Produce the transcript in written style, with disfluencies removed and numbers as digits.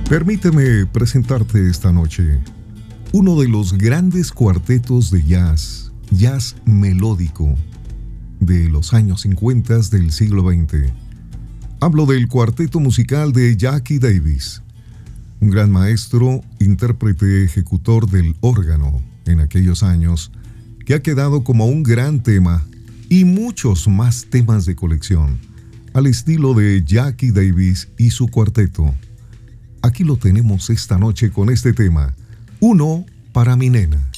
Permíteme presentarte esta noche uno de los grandes cuartetos de jazz melódico de los años 50 del siglo XX. Hablo del cuarteto musical de Jackie Davis, un gran maestro, intérprete, ejecutor del órgano en aquellos años, que ha quedado como un gran tema y muchos más temas de colección, al estilo de Jackie Davis y su cuarteto. Aquí lo tenemos esta noche con este tema, Uno para mi nena.